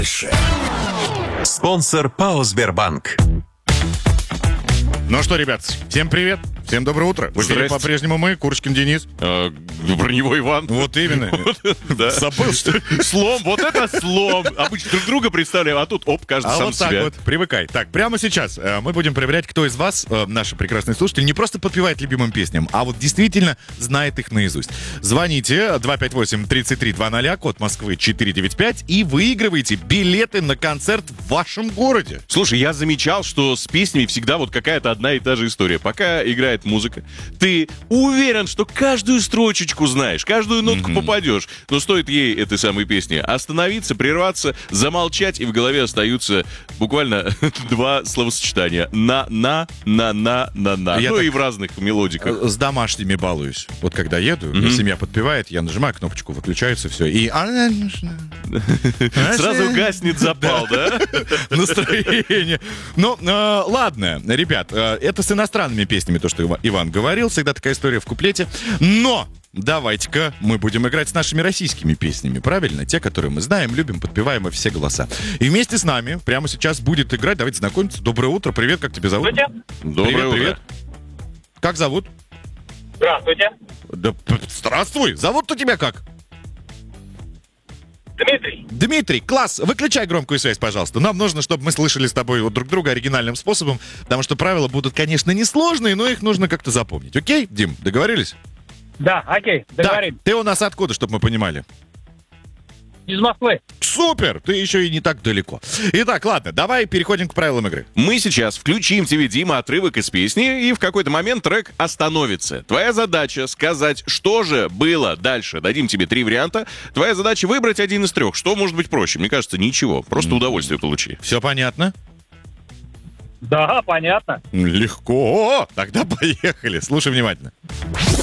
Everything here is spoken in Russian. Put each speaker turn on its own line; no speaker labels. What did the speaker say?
Спонсор ПАО «Сбербанк».
Ну что, ребят, всем привет, всем доброе утро. В эфире по-прежнему мы, Курочкин Денис.
Броневой Иван.
Вот именно.
Да.
Забыл, что ли?
Слом, вот это слом. Обычно друг друга представляем, а тут каждый
А
сам
вот
себя.
так вот, привыкай. Так, прямо сейчас мы будем проверять, кто из вас, наши прекрасные слушатели, не просто подпевает любимым песням, а вот действительно знает их наизусть. Звоните 258-3320, код Москвы 495, и выигрывайте билеты на концерт в вашем городе.
Слушай, я замечал, что с песнями всегда вот какая-то одна и та же история. Пока играет музыка, ты уверен, что каждую строчечку знаешь, каждую нотку попадешь. Но стоит ей, этой самой песни, остановиться, прерваться, замолчать, и в голове остаются буквально два словосочетания. На. Ну и в разных мелодиках.
С домашними балуюсь. Вот когда еду, семья подпевает, я нажимаю кнопочку, выключается все, и...
Сразу гаснет запал, да?
Настроение. Ну, ладно, ребят, это с иностранными песнями, то, что Иван говорил, всегда такая история в куплете. Но давайте-ка мы будем играть с нашими российскими песнями, правильно? Те, которые мы знаем, любим, подпеваем во все голоса. И вместе с нами прямо сейчас будет играть, давайте знакомиться. Доброе утро, привет, как тебя зовут?
Доброе утро.
Привет. Как зовут?
Здравствуйте.
Да, здравствуй, зовут-то тебя как?
Дмитрий.
Дмитрий, класс, выключай громкую связь, пожалуйста. Нам нужно, чтобы мы слышали с тобой вот друг друга оригинальным способом, потому что правила будут, конечно, несложные, но их нужно как-то запомнить. Окей, Дим, договорились?
Да, окей, договорим.
Да, ты у нас откуда, чтобы мы понимали?
Из Москвы.
Супер, ты еще и не так далеко. Итак, ладно, давай переходим к правилам игры.
Мы сейчас включим тебе, Дима, отрывок из песни, и в какой-то момент трек остановится. Твоя задача сказать, что же было дальше. Дадим тебе 3 варианта. Твоя задача выбрать один из 3. Что может быть проще? Мне кажется, ничего. Просто удовольствие получи.
Все понятно?
Да, понятно.
Легко. Тогда поехали. Слушай внимательно.